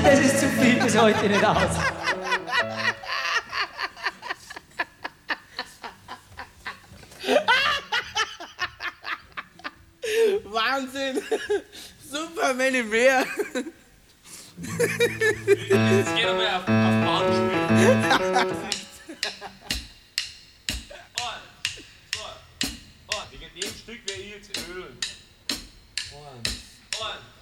Das ist zu viel, das heute nicht aus. Wahnsinn! Super, Manny Bear! Jetzt geht er mal auf Bahn spielen. 1, 2, 1. Wegen dem Stück werde ich jetzt ölen. 1, 1.